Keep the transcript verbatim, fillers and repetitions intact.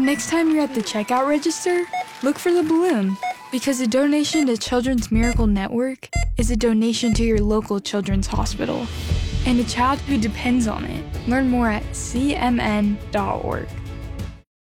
next time you're at the checkout register, look for the balloon, because a donation to Children's Miracle Network is a donation to your local children's hospital and a child who depends on it. Learn more at c m n dot org.